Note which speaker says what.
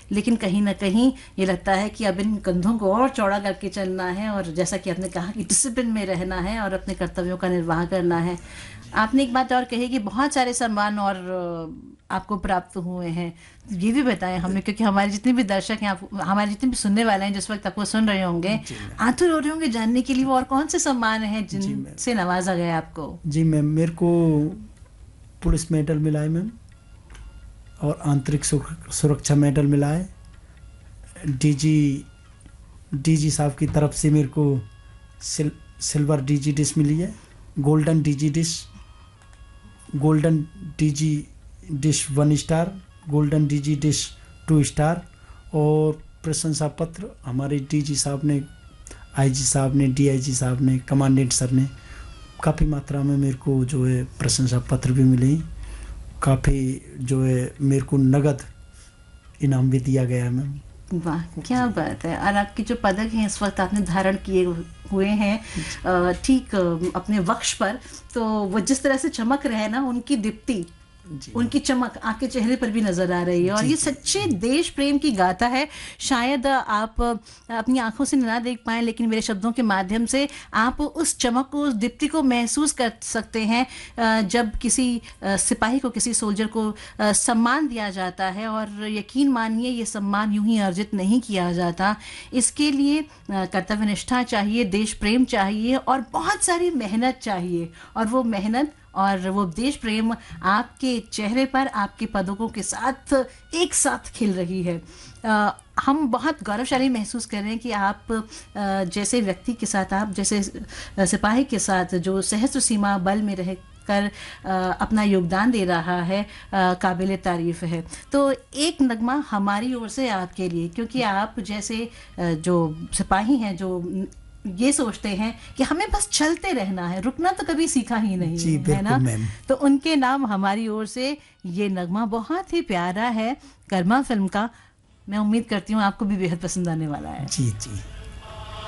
Speaker 1: लेकिन कहीं ना कहीं ये लगता है कि अब इन कंधों को और चौड़ा करके चलना है, और जैसा कि आपने कहा कि डिसिप्लिन में रहना है और अपने कर्तव्यों का निर्वाह करना है। आपने एक बात और कही कि बहुत सारे सम्मान और आपको प्राप्त हुए हैं। ये भी बताएं हमें, क्योंकि हमारे जितने भी दर्शक हैं, आप हमारे जितने भी सुनने वाले हैं जिस वक्त आपको सुन रहे होंगे,
Speaker 2: जी मैम।
Speaker 1: आतुर हो रहे होंगे जानने के लिए वो और कौन से सम्मान हैं
Speaker 2: जी मैम।
Speaker 1: जिनसे नवाजा गया आपको।
Speaker 2: जी मैम, मेरे को पुलिस मेडल मिला है मैम, और आंतरिक सुरक्षा मेडल मिला है। डीजी डीजी साहब की तरफ से मेरे को सिल्वर डीजी डिश मिली है, golden DG dish, golden DG dish 1 star, golden DG dish 2 star, और प्रशंसा पत्र हमारे डीजी साहब ने, आईजी साहब ने, डीआईजी साहब ने, कमांडेंट सर ने काफ़ी मात्रा में मेरे को जो है प्रशंसा पत्र भी मिले। काफ़ी जो है मेरे को नगद इनाम भी दिया गया है मैम।
Speaker 1: वाह, क्या बात है। और आपके जो पदक हैं इस वक्त आपने धारण किए हुए हैं ठीक अपने वक्ष पर, तो वो जिस तरह से चमक रहे हैं ना, उनकी दीप्ति, उनकी चमक आपके चेहरे पर भी नजर आ रही है, और ये सच्चे देश प्रेम की गाथा है। शायद आप अपनी आंखों से ना देख पाएं, लेकिन मेरे शब्दों के माध्यम से आप उस चमक को, उस दीप्ति को महसूस कर सकते हैं जब किसी सिपाही को, किसी सोल्जर को सम्मान दिया जाता है। और यकीन मानिए ये सम्मान यूं ही अर्जित नहीं किया जाता, इसके लिए कर्तव्य निष्ठा चाहिए, देश प्रेम चाहिए और बहुत सारी मेहनत चाहिए। और वो मेहनत और वो देश प्रेम आपके चेहरे पर, आपके पदकों के साथ एक साथ खिल रही है। हम बहुत गौरवशाली महसूस कर रहे हैं कि आप जैसे व्यक्ति के साथ, आप जैसे सिपाही के साथ जो सहस्त्र सीमा बल में रह कर अपना योगदान दे रहा है, काबिल तारीफ़ है। तो एक नगमा हमारी ओर से आपके लिए, क्योंकि आप जैसे जो सिपाही हैं जो ये सोचते हैं कि हमें बस चलते रहना है, रुकना तो कभी सीखा ही नहीं
Speaker 2: जी,
Speaker 1: है ना,
Speaker 2: मैम।
Speaker 1: तो उनके नाम हमारी ओर से ये नगमा बहुत ही प्यारा है कर्मा फिल्म का। मैं उम्मीद करती हूँ आपको भी बेहद पसंद आने वाला है।
Speaker 2: जी जी।